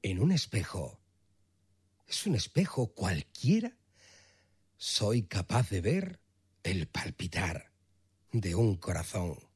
en un espejo, es un espejo cualquiera, soy capaz de ver el palpitar de un corazón.